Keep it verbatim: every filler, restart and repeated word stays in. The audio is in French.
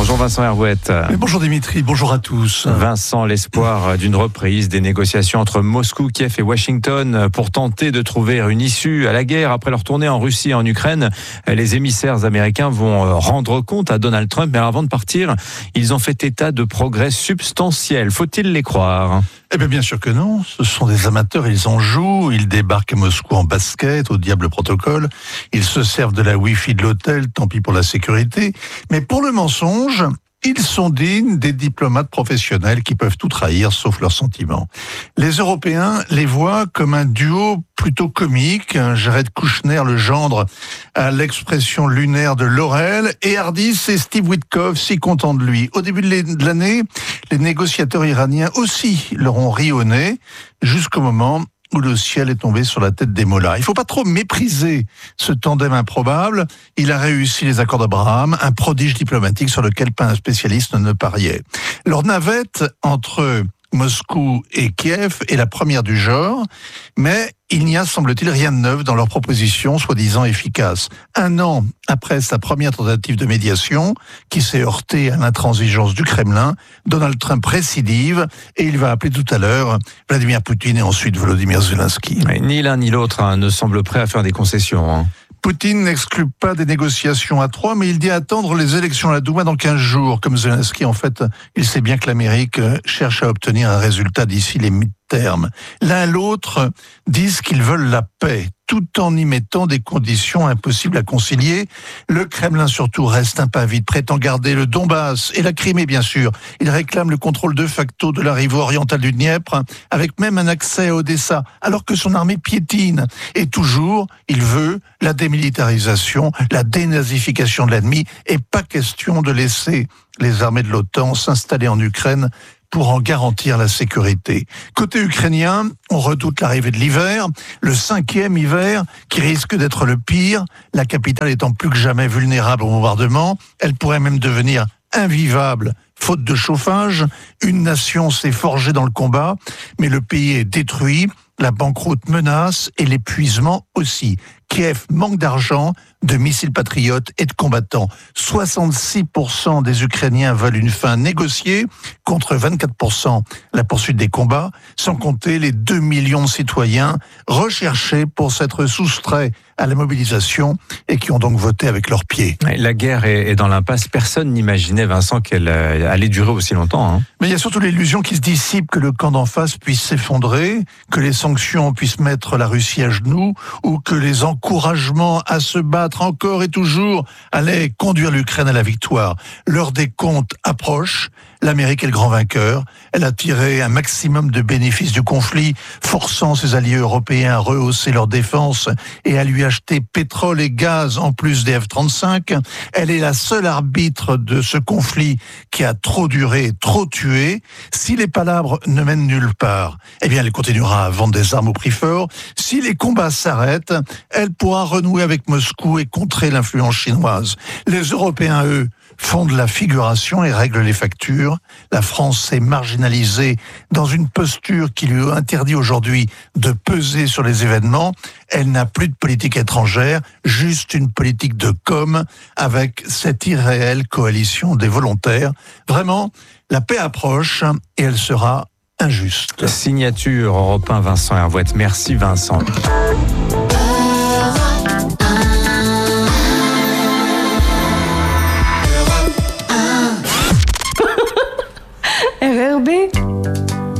Bonjour Vincent Herouette. Mais bonjour Dimitri, bonjour à tous. Vincent, l'espoir d'une reprise des négociations entre Moscou, Kiev et Washington pour tenter de trouver une issue à la guerre. Après leur tournée en Russie et en Ukraine, les émissaires américains vont rendre compte à Donald Trump. Mais avant de partir, ils ont fait état de progrès substantiels. Faut-il les croire ? Eh bien, bien sûr que non. Ce sont des amateurs, ils en jouent. Ils débarquent à Moscou en basket, au diable protocole. Ils se servent de la Wi-Fi de l'hôtel, tant pis pour la sécurité. Mais pour le mensonge, ils sont dignes des diplomates professionnels qui peuvent tout trahir, sauf leurs sentiments. Les Européens les voient comme un duo plutôt comique. Jared Kushner, le gendre, à l'expression lunaire de Laurel, et Hardy, c'est Steve Witkoff, si content de lui. Au début de l'année, les négociateurs iraniens aussi leur ont ri au nez, jusqu'au moment où le ciel est tombé sur la tête des mollahs. Il ne faut pas trop mépriser ce tandem improbable. Il a réussi les accords d'Abraham, un prodige diplomatique sur lequel pas un spécialiste ne pariait. Leur navette entre Moscou et Kiev est la première du genre, mais il n'y a, semble-t-il, rien de neuf dans leur proposition, soi-disant efficace. Un an après sa première tentative de médiation, qui s'est heurtée à l'intransigeance du Kremlin, Donald Trump récidive et il va appeler tout à l'heure Vladimir Poutine et ensuite Volodymyr Zelensky. Mais ni l'un ni l'autre hein, ne semble prêt à faire des concessions. Hein. Poutine n'exclut pas des négociations à trois, mais il dit attendre les élections à la Douma dans quinze jours. Comme Zelensky, en fait, il sait bien que l'Amérique cherche à obtenir un résultat d'ici les mi-termes. L'un l'autre disent qu'ils veulent la paix, tout en y mettant des conditions impossibles à concilier. Le Kremlin surtout reste impavide, prétend garder le Donbass et la Crimée bien sûr. Il réclame le contrôle de facto de la rive orientale du Dniepr, avec même un accès à Odessa, alors que son armée piétine. Et toujours, il veut la démilitarisation, la dénazification de l'ennemi, et pas question de laisser les armées de l'OTAN s'installer en Ukraine pour en garantir la sécurité. Côté ukrainien, on redoute l'arrivée de l'hiver, le cinquième hiver qui risque d'être le pire, la capitale étant plus que jamais vulnérable au bombardement. Elle pourrait même devenir invivable faute de chauffage. Une nation s'est forgée dans le combat, mais le pays est détruit, la banqueroute menace et l'épuisement aussi. Kiev manque d'argent, de missiles patriotes et de combattants. soixante-six pour cent des Ukrainiens veulent une fin négociée, contre vingt-quatre pour cent la poursuite des combats, sans compter les deux millions de citoyens recherchés pour s'être soustraits à la mobilisation et qui ont donc voté avec leurs pieds. La guerre est dans l'impasse. Personne n'imaginait, Vincent, qu'elle allait durer aussi longtemps. Hein. Mais il y a surtout l'illusion qui se dissipe que le camp d'en face puisse s'effondrer, que les sanctions puissent mettre la Russie à genoux, ou que les encouragements à se battre encore et toujours allaient conduire l'Ukraine à la victoire. L'heure des comptes approche. L'Amérique est le grand vainqueur. Elle a tiré un maximum de bénéfices du conflit, forçant ses alliés européens à rehausser leur défense et à lui acheter pétrole et gaz en plus des F trente-cinq. Elle est la seule arbitre de ce conflit qui a trop duré, trop tué. Si les palabres ne mènent nulle part, eh bien elle continuera à vendre des armes au prix fort. Si les combats s'arrêtent, elle pourra renouer avec Moscou et contrer l'influence chinoise. Les Européens, eux, font de la figuration et règlent les factures. La France s'est marginalisée dans une posture qui lui interdit aujourd'hui de peser sur les événements. Elle n'a plus de politique étrangère, juste une politique de com avec cette irréelle coalition des volontaires. Vraiment, la paix approche et elle sera injuste. Signature Europe un, Vincent Herouette. Merci Vincent. R R B